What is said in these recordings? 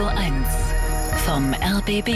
1 vom RBB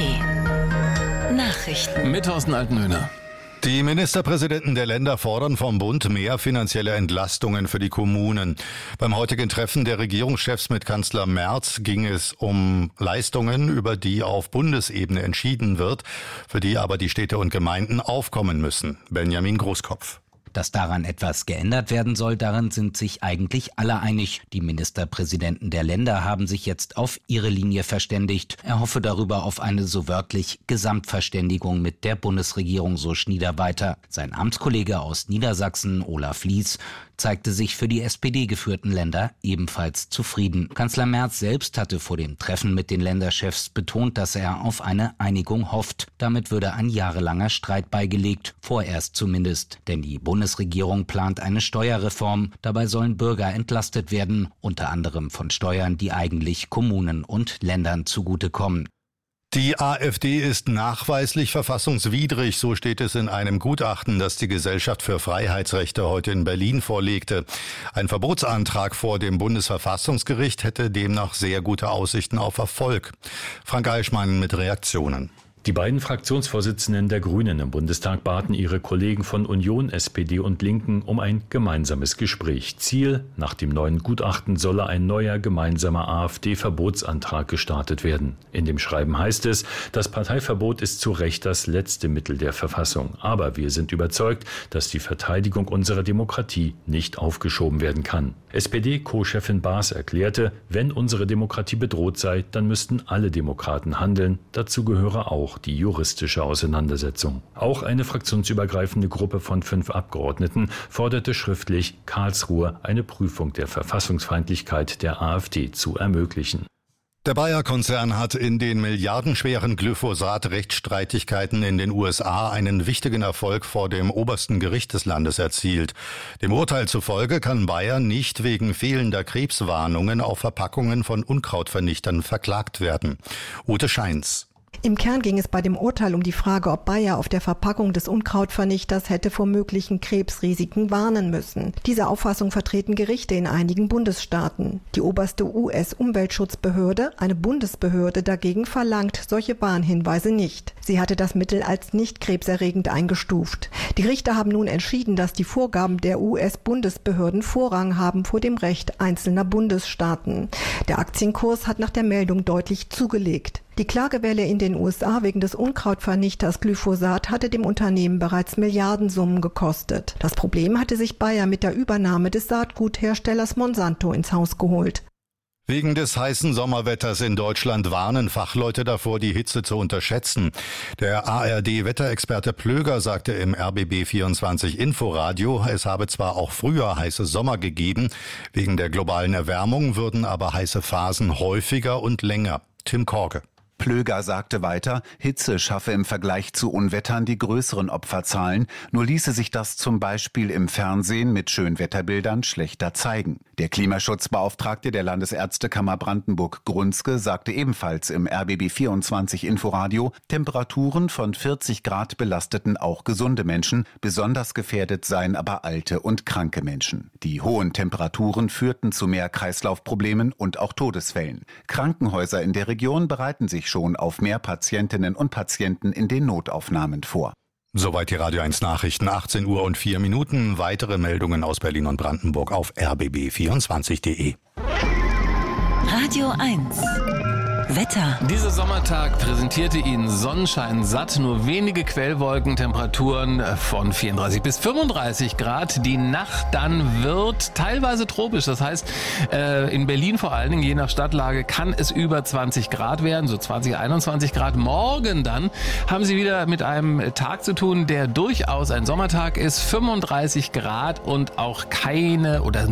Nachrichten. Mit Thorsten Altenhöhner. Die Ministerpräsidenten der Länder fordern vom Bund mehr finanzielle Entlastungen für die Kommunen. Beim heutigen Treffen der Regierungschefs mit Kanzler Merz ging es um Leistungen, über die auf Bundesebene entschieden wird, für die aber die Städte und Gemeinden aufkommen müssen. Benjamin Großkopf. Dass daran etwas geändert werden soll, darin sind sich eigentlich alle einig. Die Ministerpräsidenten der Länder haben sich jetzt auf ihre Linie verständigt. Er hoffe darüber auf eine so wörtlich Gesamtverständigung mit der Bundesregierung, so Schnieder weiter. Sein Amtskollege aus Niedersachsen, Olaf Lies, zeigte sich für die SPD-geführten Länder ebenfalls zufrieden. Kanzler Merz selbst hatte vor dem Treffen mit den Länderchefs betont, dass er auf eine Einigung hofft. Damit würde ein jahrelanger Streit beigelegt, vorerst zumindest. Denn die Bundesregierung plant eine Steuerreform. Dabei sollen Bürger entlastet werden, unter anderem von Steuern, die eigentlich Kommunen und Ländern zugutekommen. Die AfD ist nachweislich verfassungswidrig, so steht es in einem Gutachten, das die Gesellschaft für Freiheitsrechte heute in Berlin vorlegte. Ein Verbotsantrag vor dem Bundesverfassungsgericht hätte demnach sehr gute Aussichten auf Erfolg. Frank Eichmann mit Reaktionen. Die beiden Fraktionsvorsitzenden der Grünen im Bundestag baten ihre Kollegen von Union, SPD und Linken um ein gemeinsames Gespräch. Ziel: Nach dem neuen Gutachten solle ein neuer gemeinsamer AfD-Verbotsantrag gestartet werden. In dem Schreiben heißt es, das Parteiverbot ist zu Recht das letzte Mittel der Verfassung. Aber wir sind überzeugt, dass die Verteidigung unserer Demokratie nicht aufgeschoben werden kann. SPD-Co-Chefin Baas erklärte, wenn unsere Demokratie bedroht sei, dann müssten alle Demokraten handeln. Dazu gehöre auch die juristische Auseinandersetzung. Auch eine fraktionsübergreifende Gruppe von 5 Abgeordneten forderte schriftlich, Karlsruhe eine Prüfung der Verfassungsfeindlichkeit der AfD zu ermöglichen. Der Bayer-Konzern hat in den milliardenschweren Glyphosat-Rechtsstreitigkeiten in den USA einen wichtigen Erfolg vor dem obersten Gericht des Landes erzielt. Dem Urteil zufolge kann Bayer nicht wegen fehlender Krebswarnungen auf Verpackungen von Unkrautvernichtern verklagt werden. Ute Scheins. Im Kern ging es bei dem Urteil um die Frage, ob Bayer auf der Verpackung des Unkrautvernichters hätte vor möglichen Krebsrisiken warnen müssen. Diese Auffassung vertreten Gerichte in einigen Bundesstaaten. Die oberste US-Umweltschutzbehörde, eine Bundesbehörde, dagegen verlangt solche Warnhinweise nicht. Sie hatte das Mittel als nicht krebserregend eingestuft. Die Richter haben nun entschieden, dass die Vorgaben der US-Bundesbehörden Vorrang haben vor dem Recht einzelner Bundesstaaten. Der Aktienkurs hat nach der Meldung deutlich zugelegt. Die Klagewelle in den USA wegen des Unkrautvernichters Glyphosat hatte dem Unternehmen bereits Milliardensummen gekostet. Das Problem hatte sich Bayer mit der Übernahme des Saatgutherstellers Monsanto ins Haus geholt. Wegen des heißen Sommerwetters in Deutschland warnen Fachleute davor, die Hitze zu unterschätzen. Der ARD-Wetterexperte Plöger sagte im RBB 24 Inforadio, es habe zwar auch früher heiße Sommer gegeben, wegen der globalen Erwärmung würden aber heiße Phasen häufiger und länger. Tim Korke. Plöger sagte weiter, Hitze schaffe im Vergleich zu Unwettern die größeren Opferzahlen, nur ließe sich das zum Beispiel im Fernsehen mit Schönwetterbildern schlechter zeigen. Der Klimaschutzbeauftragte der Landesärztekammer Brandenburg Grunzke sagte ebenfalls im RBB 24 Inforadio, Temperaturen von 40 Grad belasteten auch gesunde Menschen, besonders gefährdet seien aber alte und kranke Menschen. Die hohen Temperaturen führten zu mehr Kreislaufproblemen und auch Todesfällen. Krankenhäuser in der Region bereiten sich schon auf mehr Patientinnen und Patienten in den Notaufnahmen vor. Soweit die Radio 1 Nachrichten, 18 Uhr und 4 Minuten. Weitere Meldungen aus Berlin und Brandenburg auf rbb24.de. Radio 1 Wetter. Dieser Sommertag präsentierte Ihnen Sonnenschein satt, nur wenige Quellwolken, Temperaturen von 34 bis 35 Grad. Die Nacht dann wird teilweise tropisch, das heißt in Berlin vor allen Dingen, je nach Stadtlage, kann es über 20 Grad werden, so 20, 21 Grad. Morgen dann haben Sie wieder mit einem Tag zu tun, der durchaus ein Sommertag ist, 35 Grad und auch keine oder